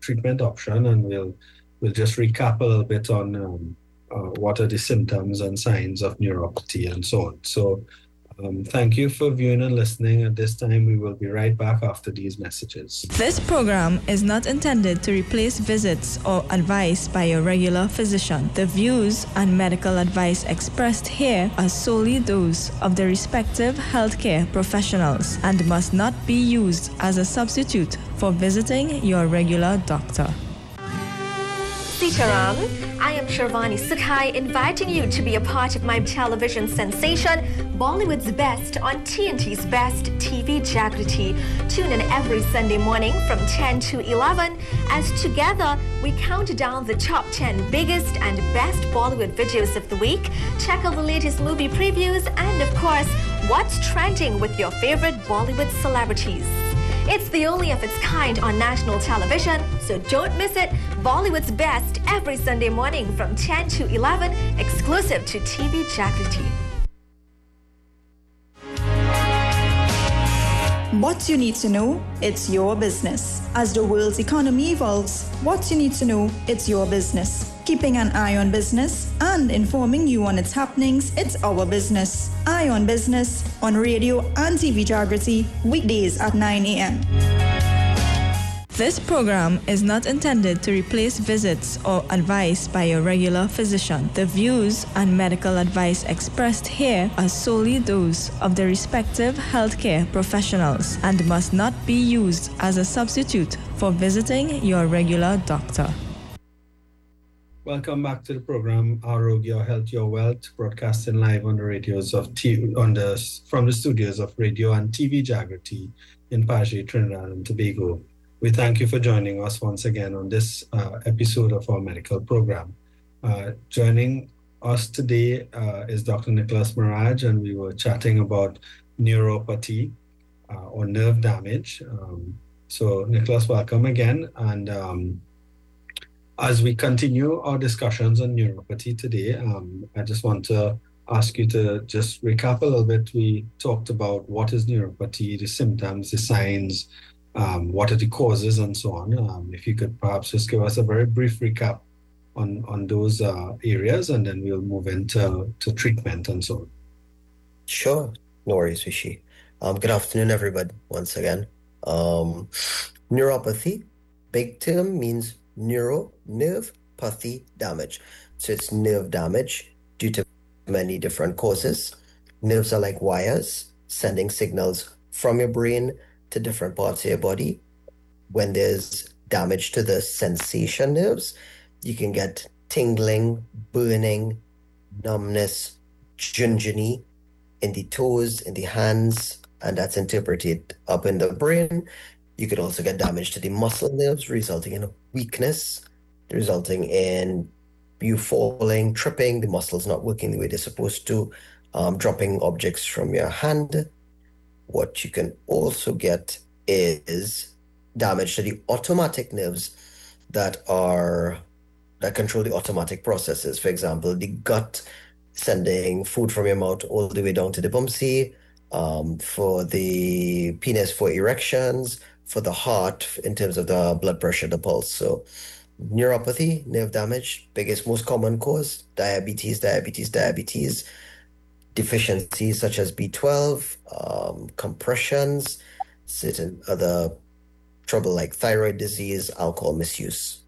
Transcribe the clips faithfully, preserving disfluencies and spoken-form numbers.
treatment option, and we'll we'll just recap a little bit on um, uh, what are the symptoms and signs of neuropathy and so on. So um, thank you for viewing and listening. At this time, we will be right back after these messages. This program is not intended to replace visits or advice by your regular physician. The views and medical advice expressed here are solely those of the respective healthcare professionals and must not be used as a substitute for visiting your regular doctor. Sitaram, I am Sharvani Sukhai, inviting you to be a part of my television sensation, Bollywood's Best on T N T's Best T V Jagriti. Tune in every Sunday morning from ten to eleven as together we count down the top ten biggest and best Bollywood videos of the week, check out the latest movie previews, and of course, what's trending with your favorite Bollywood celebrities. It's the only of its kind on national television, so don't miss it. Bollywood's Best every Sunday morning from ten to eleven, exclusive to T V Jagriti. What you need to know, it's your business. As the world's economy evolves, what you need to know, it's your business. Keeping an eye on business and informing you on its happenings, it's our business. Eye on Business on radio and T V Jagriti, weekdays at nine a.m. This program is not intended to replace visits or advice by your regular physician. The views and medical advice expressed here are solely those of the respective healthcare professionals and must not be used as a substitute for visiting your regular doctor. Welcome back to the program, Arogya Health Your Wealth, broadcasting live on the radios of T- on the from the studios of radio and T V Jagriti in Paget, Trinidad and Tobago. We thank you for joining us once again on this uh, episode of our medical program. Uh, joining us today uh, is Doctor Nicholas Maraj, and we were chatting about neuropathy uh, or nerve damage. Um, so, Nicholas, welcome again. And um, as we continue our discussions on neuropathy today, um, I just want to ask you to just recap a little bit. We talked about what is neuropathy, the symptoms, the signs, Um, what are the causes and so on. Um, if you could perhaps just give us a very brief recap on, on those uh, areas, and then we'll move into to treatment and so on. Sure. No worries, Rishi. Um, good afternoon, everybody, once again. Um, neuropathy, big term, means neuro, nerve, pathy, damage. So it's nerve damage due to many different causes. Nerves are like wires sending signals from your brain to different parts of your body. When there's damage to the sensation nerves, you can get tingling, burning, numbness, ginginy in the toes, in the hands, and that's interpreted up in the brain. You could also get damage to the muscle nerves, resulting in weakness, resulting in you falling, tripping, the muscles not working the way they're supposed to, um, dropping objects from your hand. What you can also get is damage to the automatic nerves that are that control the automatic processes. For example, the gut sending food from your mouth all the way down to the bumsy, um, for the penis for erections, for the heart in terms of the blood pressure, the pulse. So neuropathy, nerve damage, biggest, most common cause, diabetes, diabetes, diabetes. Deficiencies such as B twelve, um, compressions, certain other trouble like thyroid disease, alcohol misuse.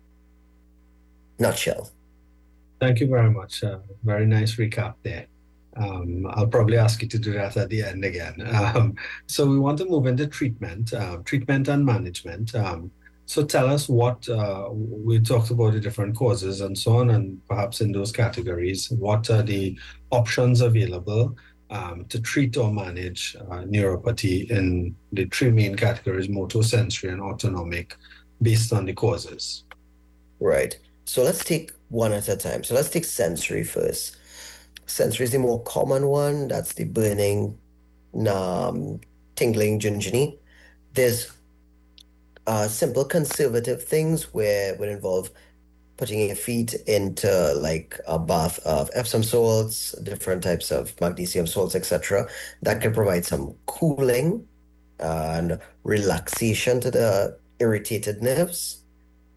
Nutshell. Thank you very much. Uh, very nice recap there. Um, I'll probably ask you to do that at the end again. Um, so we want to move into treatment, uh, treatment and management. Um, so tell us what, uh, we talked about the different causes and so on, and perhaps in those categories, what are the options available um, to treat or manage uh, neuropathy in the three main categories, motor, sensory, and autonomic, based on the causes? Right. So let's take one at a time. So let's take sensory first. Sensory is the more common one. That's the burning, um, tingling, ginginy. There's uh, simple conservative things where it would involve putting your feet into like a bath of Epsom salts, different types of magnesium salts, et cetera. That can provide some cooling and relaxation to the irritated nerves.